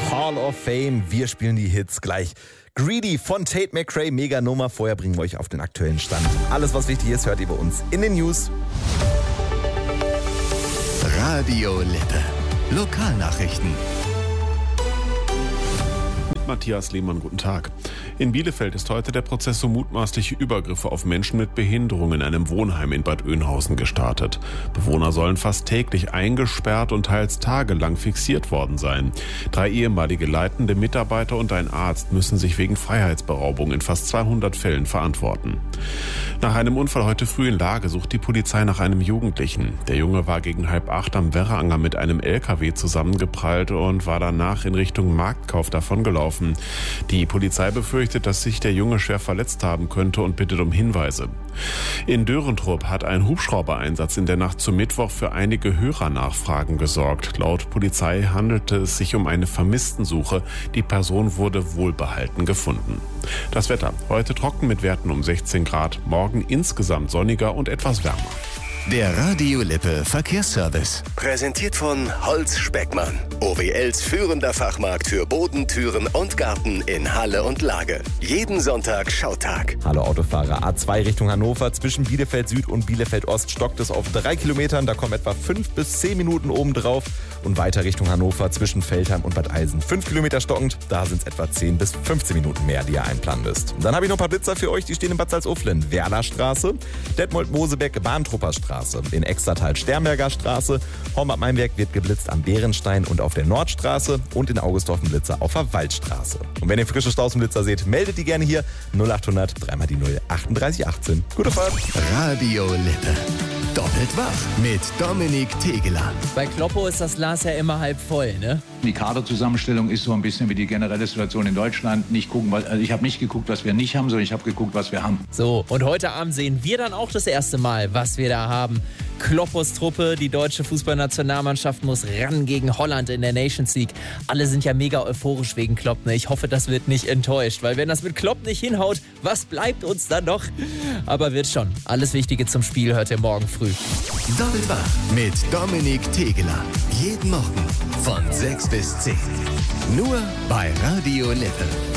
Hall of Fame. Wir spielen die Hits gleich. Greedy von Tate McRae, mega Nummer. Vorher bringen wir euch auf den aktuellen Stand. Alles, was wichtig ist, hört ihr bei uns in den News. Radio Lippe. Lokalnachrichten. Mit Matthias Lehmann, guten Tag. In Bielefeld ist heute der Prozess um mutmaßliche Übergriffe auf Menschen mit Behinderung in einem Wohnheim in Bad Oeynhausen gestartet. Bewohner sollen fast täglich eingesperrt und teils tagelang fixiert worden sein. 3 ehemalige leitende Mitarbeiter und ein Arzt müssen sich wegen Freiheitsberaubung in fast 200 Fällen verantworten. Nach einem Unfall heute früh in Lage sucht die Polizei nach einem Jugendlichen. Der Junge war gegen 7:30 am Werraanger mit einem LKW zusammengeprallt und war danach in Richtung Marktkauf davongelaufen. Die Polizei befürchtet, dass sich der Junge schwer verletzt haben könnte und bittet um Hinweise. In Dörentrup hat ein Hubschraubereinsatz in der Nacht zum Mittwoch für einige Hörernachfragen gesorgt. Laut Polizei handelte es sich um eine Vermisstensuche. Die Person wurde wohlbehalten gefunden. Das Wetter: heute trocken mit Werten um 16 Grad, morgen insgesamt sonniger und etwas wärmer. Der Radio Lippe Verkehrsservice. Präsentiert von Holz Speckmann. OWLs führender Fachmarkt für Boden, Türen und Garten in Halle und Lage. Jeden Sonntag Schautag. Hallo Autofahrer, A2 Richtung Hannover. Zwischen Bielefeld Süd und Bielefeld Ost stockt es auf 3 Kilometern. Da kommen etwa 5 bis 10 Minuten obendrauf. Und weiter Richtung Hannover zwischen Veltheim und Bad Eilsen. 5 Kilometer stockend, da sind es etwa 10 bis 15 Minuten mehr, die ihr einplanen müsst. Dann habe ich noch ein paar Blitzer für euch, die stehen in Bad Salzuflen. Werderstraße, Detmold-Mosebeck, Bahntrupperstraße. In Extertal Sternberger Straße. Hornbad-Meinberg wird geblitzt am Bärenstein und auf der Nordstraße und in Augustdorf ein Blitzer auf der Waldstraße. Und wenn ihr frische Straußenblitzer seht, meldet die gerne hier. 0800 3 die 0 38 18. Gute Fahrt. Radio Lippe. Doppelt wach mit Dominik Tegeler. Bei Kloppo ist das Glas ja immer halb voll, ne? Die Kaderzusammenstellung ist so ein bisschen wie die generelle Situation in Deutschland. Ich habe nicht geguckt, was wir nicht haben, sondern ich habe geguckt, was wir haben. So, und heute Abend sehen wir dann auch das erste Mal, was wir da haben. Kloppos Truppe, die deutsche Fußballnationalmannschaft muss ran gegen Holland in der Nations League. Alle sind ja mega euphorisch wegen Klopp. Ne? Ich hoffe, das wird nicht enttäuscht, weil wenn das mit Klopp nicht hinhaut, was bleibt uns dann noch? Aber wird schon. Alles Wichtige zum Spiel hört ihr morgen früh. Doppelt wach mit Dominik Tegeler. Jeden Morgen von 6 bis 10. Nur bei Radio Lippe.